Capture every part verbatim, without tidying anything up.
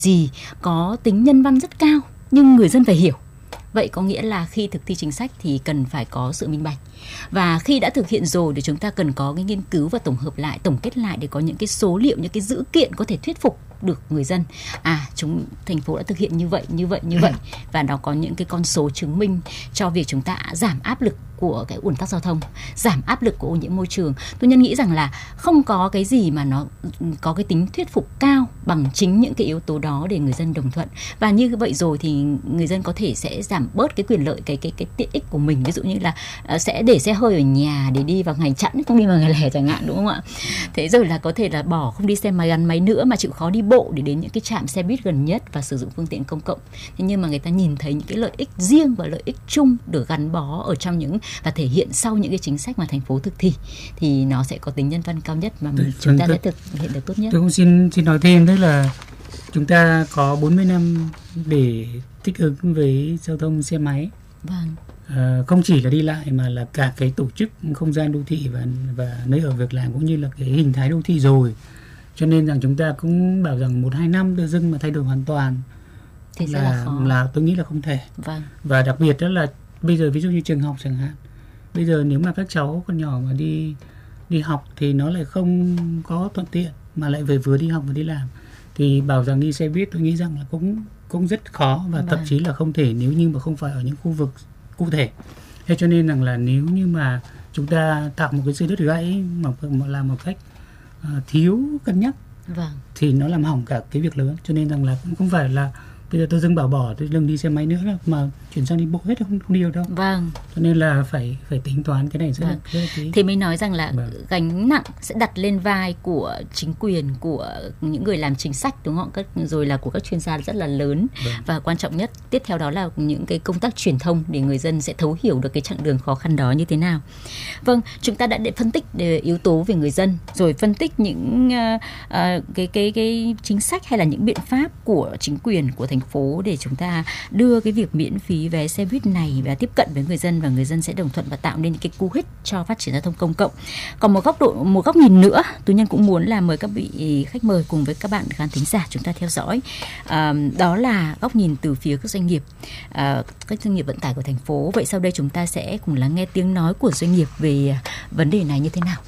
gì có tính nhân văn rất cao nhưng người dân phải hiểu. Vậy có nghĩa là khi thực thi chính sách thì cần phải có sự minh bạch. Và khi đã thực hiện rồi thì chúng ta cần có cái nghiên cứu và tổng hợp lại, tổng kết lại để có những cái số liệu, những cái dữ kiện có thể thuyết phục được người dân. À, chúng thành phố đã thực hiện như vậy, như vậy, như vậy. Và nó có những cái con số chứng minh cho việc chúng ta giảm áp lực của cái ùn tắc giao thông, giảm áp lực của ô nhiễm môi trường. Tôi nhân nghĩ rằng là không có cái gì mà nó có cái tính thuyết phục cao bằng chính những cái yếu tố đó để người dân đồng thuận. Và như vậy rồi thì người dân có thể sẽ giảm bớt cái quyền lợi, cái cái cái tiện ích của mình. Ví dụ như là uh, sẽ để xe hơi ở nhà để đi vào ngày chẵn, không đi vào ngày lẻ chẳng hạn, đúng không ạ? Thế rồi là có thể là bỏ, không đi xe máy gắn máy nữa mà chịu khó đi bộ để đến những cái trạm xe buýt gần nhất và sử dụng phương tiện công cộng. Thế nhưng mà người ta nhìn thấy những cái lợi ích riêng và lợi ích chung được gắn bó ở trong những và thể hiện sau những cái chính sách mà thành phố thực thi thì nó sẽ có tính nhân văn cao nhất mà mình, chúng ta sẽ thực hiện được tốt nhất. Tôi cũng xin xin nói thêm, tức là chúng ta có bốn mươi năm để thích ứng với giao thông xe máy. Vâng. À, không chỉ là đi lại mà là cả cái tổ chức không gian đô thị và và nơi ở việc làm cũng như là cái hình thái đô thị rồi. Cho nên rằng chúng ta cũng bảo rằng một hai năm tự dưng mà thay đổi hoàn toàn thì là, là, khó. là tôi nghĩ là không thể. Vâng. Và đặc biệt đó là bây giờ ví dụ như trường học chẳng hạn. Bây giờ nếu mà các cháu con nhỏ mà đi đi học thì nó lại không có thuận tiện mà lại về vừa đi học vừa đi làm thì bảo rằng đi xe buýt tôi nghĩ rằng là cũng cũng rất khó và vâng. thậm chí là không thể nếu như mà không phải ở những khu vực cụ thể. Thế cho nên rằng là nếu như mà chúng ta tạo một cái sự đứt gãy mà làm một cách uh, thiếu cân nhắc vâng. thì nó làm hỏng cả cái việc lớn. Cho nên rằng là cũng không phải là bây giờ tôi dưng bảo bỏ tôi đừng đi xe máy nữa mà chuyển sang đi bộ hết không không đi được đâu. Vâng. Cho nên là phải phải tính toán cái này rất vâng. là rất là kỹ. Thì mới nói rằng là vâng. gánh nặng sẽ đặt lên vai của chính quyền, của những người làm chính sách, đúng không? Rồi là của các chuyên gia rất là lớn. Vâng. Và quan trọng nhất tiếp theo đó là những cái công tác truyền thông để người dân sẽ thấu hiểu được cái chặng đường khó khăn đó như thế nào. Vâng, chúng ta đã để phân tích để yếu tố về người dân, rồi phân tích những uh, uh, cái cái cái chính sách hay là những biện pháp của chính quyền của thành phố để chúng ta đưa cái việc miễn phí vé xe buýt này và tiếp cận với người dân và người dân sẽ đồng thuận và tạo nên những cái cú hích cho phát triển giao thông công cộng. Còn một góc độ, một góc nhìn nữa, Tú Nhân cũng muốn là mời các vị khách mời cùng với các bạn khán thính giả chúng ta theo dõi. À, đó là góc nhìn từ phía các doanh nghiệp, à, các doanh nghiệp vận tải của thành phố. Vậy sau đây chúng ta sẽ cùng lắng nghe tiếng nói của doanh nghiệp về vấn đề này như thế nào.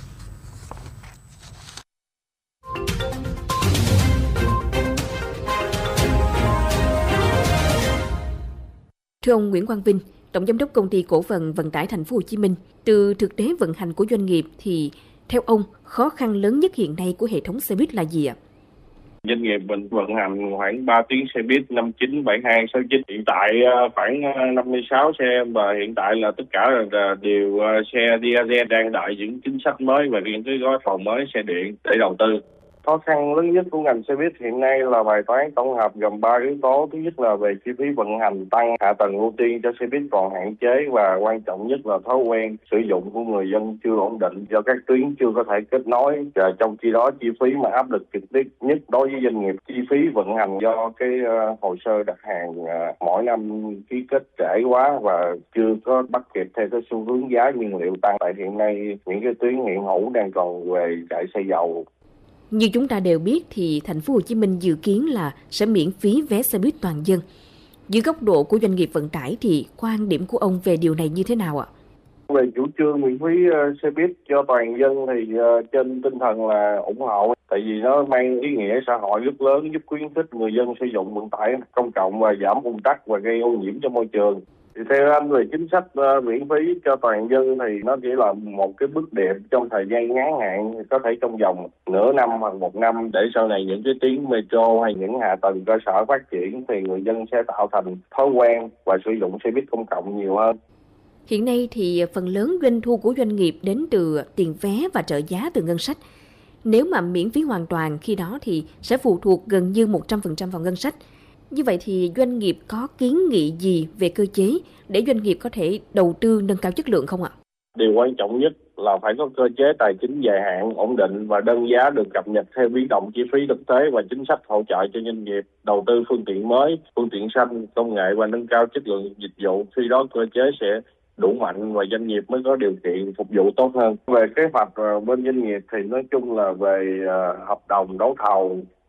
Thưa ông Nguyễn Quang Vinh, Tổng Giám đốc Công ty Cổ phần Vận tải Thành phố Hồ Chí Minh, từ thực tế vận hành của doanh nghiệp thì theo ông khó khăn lớn nhất hiện nay của hệ thống xe buýt là gì ạ? Doanh nghiệp mình vận hành khoảng ba tuyến xe buýt năm chín, bảy hai, sáu chín. Hiện tại khoảng năm mươi sáu xe và hiện tại là tất cả là đều xe diesel đang đợi những chính sách mới và những cái gói thầu mới xe điện để đầu tư. Khó khăn lớn nhất của ngành xe buýt hiện nay là bài toán tổng hợp gồm ba yếu tố. Thứ nhất là về chi phí vận hành tăng, hạ tầng ưu tiên cho xe buýt còn hạn chế và quan trọng nhất là thói quen sử dụng của người dân chưa ổn định do các tuyến chưa có thể kết nối. Và trong khi đó chi phí mà áp lực trực tiếp nhất đối với doanh nghiệp, chi phí vận hành do cái uh, hồ sơ đặt hàng uh, mỗi năm ký kết trễ quá và chưa có bắt kịp theo cái xu hướng giá nhiên liệu tăng. Tại hiện nay những cái tuyến hiện hữu đang còn về chạy xe dầu. Như chúng ta đều biết thì thành phố Hồ Chí Minh dự kiến là sẽ miễn phí vé xe buýt toàn dân. Dưới góc độ của doanh nghiệp vận tải thì quan điểm của ông về điều này như thế nào ạ? Về chủ trương miễn phí uh, xe buýt cho toàn dân thì uh, trên tinh thần là ủng hộ, tại vì nó mang ý nghĩa xã hội rất lớn, giúp khuyến khích người dân sử dụng vận tải công cộng và giảm ùn tắc và gây ô nhiễm cho môi trường. Thì theo anh về chính sách uh, miễn phí cho toàn dân thì nó chỉ là một cái bước đệm trong thời gian ngắn hạn, có thể trong vòng nửa năm hoặc một năm, để sau này những cái tuyến metro hay những hạ tầng cơ sở phát triển thì người dân sẽ tạo thành thói quen và sử dụng xe buýt công cộng nhiều hơn. Hiện nay thì phần lớn doanh thu của doanh nghiệp đến từ tiền vé và trợ giá từ ngân sách. Nếu mà miễn phí hoàn toàn, khi đó thì sẽ phụ thuộc gần như một trăm phần trăm vào ngân sách. Như vậy thì doanh nghiệp có kiến nghị gì về cơ chế để doanh nghiệp có thể đầu tư nâng cao chất lượng không ạ? Điều quan trọng nhất là phải có cơ chế tài chính dài hạn ổn định và đơn giá được cập nhật theo biến động chi phí thực tế và chính sách hỗ trợ cho doanh nghiệp đầu tư phương tiện mới, phương tiện xanh, công nghệ và nâng cao chất lượng dịch vụ. Khi đó cơ chế sẽ đủ mạnh và doanh nghiệp mới có điều kiện phục vụ tốt hơn. Về kế hoạch bên doanh nghiệp thì nói chung là về uh, hợp đồng đấu thầu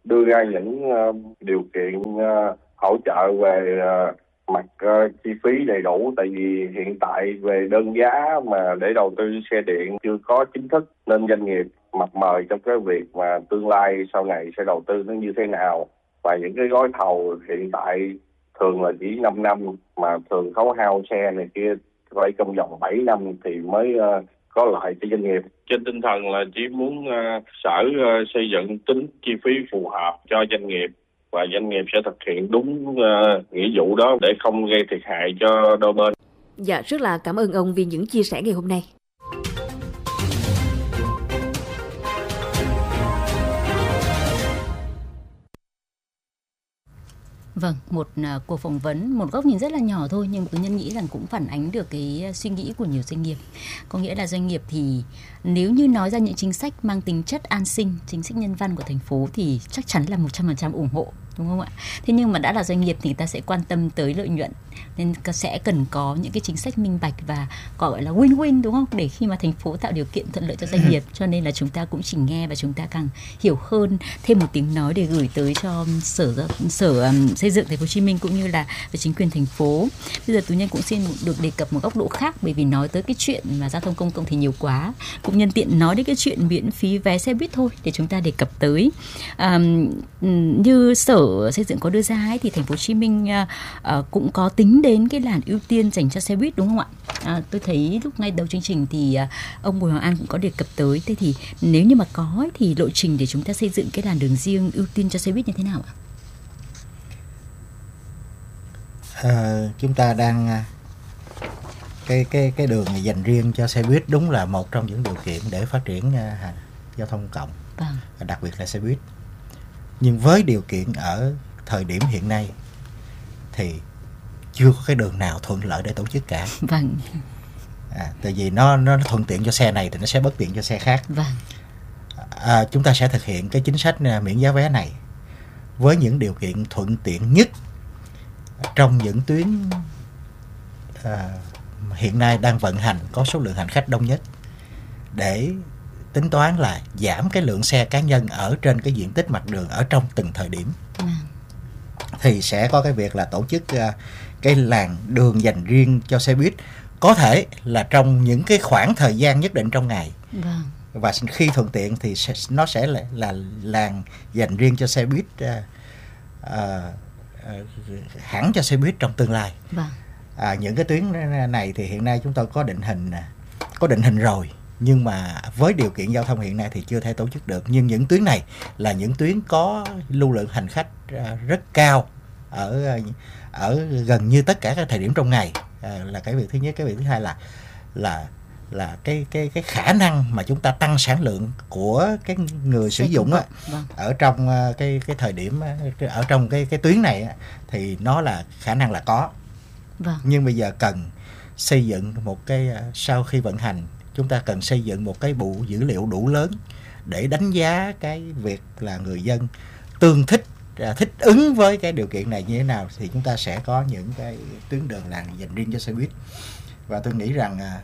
đưa ra những uh, điều kiện uh, hỗ trợ về uh, mặt uh, chi phí đầy đủ. Tại vì hiện tại về đơn giá mà để đầu tư xe điện chưa có chính thức, nên doanh nghiệp mập mờ trong cái việc mà tương lai sau này sẽ đầu tư nó như thế nào. Và những cái gói thầu hiện tại thường là chỉ năm năm, mà thường khấu hao xe này kia phải trong vòng bảy năm thì mới uh, có lợi cho doanh nghiệp. Trên tinh thần là chỉ muốn uh, sở uh, xây dựng tính chi phí phù hợp cho doanh nghiệp, và doanh nghiệp sẽ thực hiện đúng uh, nghĩa vụ đó để không gây thiệt hại cho đôi bên. Dạ, rất là cảm ơn ông vì những chia sẻ ngày hôm nay. Vâng, một uh, cuộc phỏng vấn, một góc nhìn rất là nhỏ thôi, nhưng tôi nhân nghĩ rằng cũng phản ánh được cái suy nghĩ của nhiều doanh nghiệp. Có nghĩa là doanh nghiệp thì nếu như nói ra những chính sách mang tính chất an sinh, chính sách nhân văn của thành phố thì chắc chắn là một trăm phần trăm ủng hộ, đúng không ạ? Thế nhưng mà đã là doanh nghiệp thì người ta sẽ quan tâm tới lợi nhuận, nên sẽ cần có những cái chính sách minh bạch và gọi là win-win, đúng không? Để khi mà thành phố tạo điều kiện thuận lợi cho doanh nghiệp. Cho nên là chúng ta cũng chỉ nghe và chúng ta càng hiểu hơn, thêm một tiếng nói để gửi tới cho sở sở um, xây dựng thành phố Hồ Chí Minh cũng như là về chính quyền thành phố. Bây giờ Tú Nhân cũng xin được đề cập một góc độ khác, bởi vì nói tới cái chuyện mà giao thông công cộng thì nhiều quá, cũng nhân tiện nói đến cái chuyện miễn phí vé xe buýt thôi để chúng ta đề cập tới. Um, như sở xây dựng có đưa ra ấy, thì thành phố Hồ Chí Minh uh, uh, cũng có tính đến cái làn ưu tiên dành cho xe buýt, đúng không ạ? À, tôi thấy lúc ngay đầu chương trình thì uh, ông Bùi Hoàng An cũng có đề cập tới. Thế thì nếu như mà có ấy, thì lộ trình để chúng ta xây dựng cái làn đường riêng ưu tiên cho xe buýt như thế nào ạ? À, chúng ta đang cái cái cái đường dành riêng cho xe buýt đúng là một trong những điều kiện để phát triển uh, giao thông công cộng, vâng. Đặc biệt là xe buýt. Nhưng với điều kiện ở thời điểm hiện nay thì chưa có cái đường nào thuận lợi để tổ chức cả. Vâng. À, tại vì nó nó thuận tiện cho xe này thì nó sẽ bất tiện cho xe khác. Vâng. À, chúng ta sẽ thực hiện cái chính sách miễn giá vé này với những điều kiện thuận tiện nhất trong những tuyến à, hiện nay đang vận hành có số lượng hành khách đông nhất, để tính toán là giảm cái lượng xe cá nhân ở trên cái diện tích mặt đường ở trong từng thời điểm. Ừ. Thì sẽ có cái việc là tổ chức uh, cái làn đường dành riêng cho xe buýt, có thể là trong những cái khoảng thời gian nhất định trong ngày. Vâng. Và khi thuận tiện thì sẽ, nó sẽ là, là làn dành riêng cho xe buýt, uh, uh, uh, hẳn cho xe buýt trong tương lai. Vâng. À, những cái tuyến này thì hiện nay chúng tôi có định hình có định hình rồi, nhưng mà với điều kiện giao thông hiện nay thì chưa thể tổ chức được. Nhưng những tuyến này là những tuyến có lưu lượng hành khách rất cao ở ở gần như tất cả các thời điểm trong ngày, à, là cái việc thứ nhất. Cái việc thứ hai là là là cái cái cái khả năng mà chúng ta tăng sản lượng của cái người sử dụng á, vâng. ở trong cái cái thời điểm ở trong cái cái tuyến này á, thì nó là khả năng là có. Vâng. Nhưng bây giờ cần xây dựng một cái, sau khi vận hành chúng ta cần xây dựng một cái bộ dữ liệu đủ lớn để đánh giá cái việc là người dân tương thích, thích ứng với cái điều kiện này như thế nào, thì chúng ta sẽ có những cái tuyến đường làng dành riêng cho xe buýt. Và tôi nghĩ rằng à,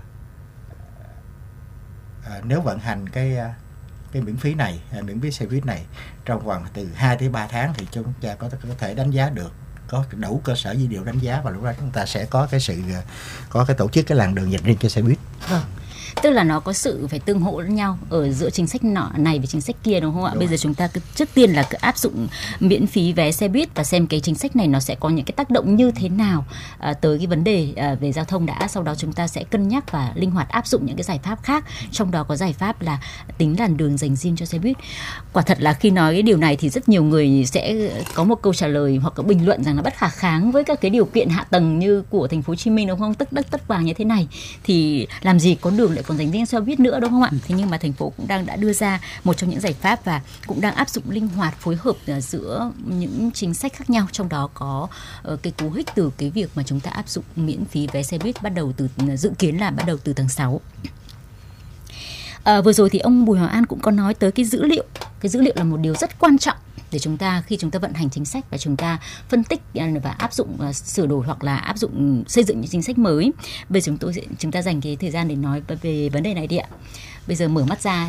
à, nếu vận hành cái cái miễn phí này, miễn phí xe buýt này trong vòng từ hai tới ba tháng thì chúng ta có, có thể đánh giá được, có đủ cơ sở dữ liệu đánh giá, và lúc đó chúng ta sẽ có cái sự có cái tổ chức cái làn đường dành riêng cho xe buýt. Vâng. Tức là nó có sự phải tương hỗ lẫn nhau ở giữa chính sách nọ này với chính sách kia, đúng không ạ? Đúng. Bây giờ chúng ta cứ, trước tiên là cứ áp dụng miễn phí vé xe buýt và xem cái chính sách này nó sẽ có những cái tác động như thế nào à, tới cái vấn đề à, về giao thông đã. Sau đó chúng ta sẽ cân nhắc và linh hoạt áp dụng những cái giải pháp khác, trong đó có giải pháp là tính làn đường dành riêng cho xe buýt. Quả thật là khi nói cái điều này thì rất nhiều người sẽ có một câu trả lời hoặc là bình luận rằng là bất khả kháng với các cái điều kiện hạ tầng như của thành phố Hồ Chí Minh, đúng không? Tất đất tất vàng như thế này thì làm gì có đường lại còn dành riêng xe buýt nữa, đúng không ạ? Thế nhưng mà thành phố cũng đang đã đưa ra một trong những giải pháp và cũng đang áp dụng linh hoạt, phối hợp giữa những chính sách khác nhau, trong đó có uh, cái cú hích từ cái việc mà chúng ta áp dụng miễn phí vé xe buýt bắt đầu từ dự kiến là bắt đầu từ tháng sáu. À, vừa rồi thì ông Bùi Hoàng An cũng có nói tới cái dữ liệu. Cái dữ liệu là một điều rất quan trọng để chúng ta khi chúng ta vận hành chính sách và chúng ta phân tích và áp dụng uh, sửa đổi hoặc là áp dụng xây dựng những chính sách mới. Bây giờ chúng tôi chúng ta dành cái thời gian để nói về vấn đề này đi ạ. Bây giờ mở mắt ra